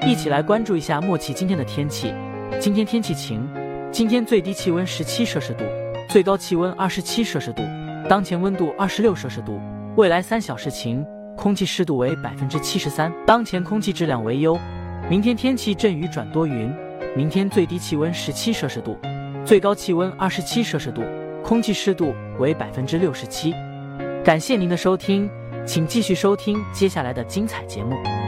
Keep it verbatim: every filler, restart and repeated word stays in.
一起来关注一下默契今天的天气。今天天气晴，今天最低气温十七摄氏度，最高气温二十七摄氏度，当前温度二十六摄氏度。未来三小时晴，空气湿度为百分之七十三，当前空气质量为优。明天天气阵雨转多云，明天最低气温十七摄氏度，最高气温二十七摄氏度，空气湿度为百分之六十七。感谢您的收听，请继续收听接下来的精彩节目。